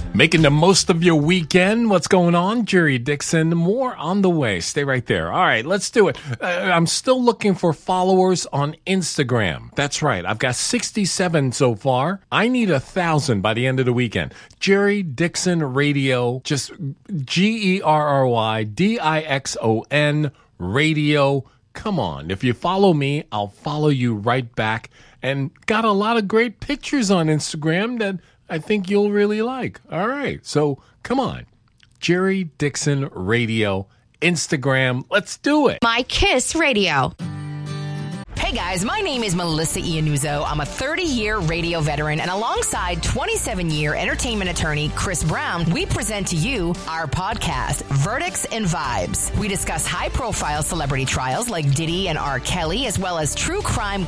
Making the most of your weekend. What's going on? Jerry Dixon. More on the way. Stay right there. All right, let's do it. I'm still looking for followers on Instagram. That's right. I've got 67 so far. I need 1,000 by the end of the weekend. Jerry Dixon Radio. Just GERRYDIXON Radio. Come on. If you follow me, I'll follow you right back. And got a lot of great pictures on Instagram that I think you'll really like. All right. So come on. Jerry Dixon Radio, Instagram. Let's do it. My Kiss Radio. Hey guys, my name is Melissa Iannuzzo. I'm a 30-year radio veteran, and alongside 27-year entertainment attorney Chris Brown, we present to you our podcast, Verdicts and Vibes. We discuss high-profile celebrity trials like Diddy and R. Kelly, as well as true crime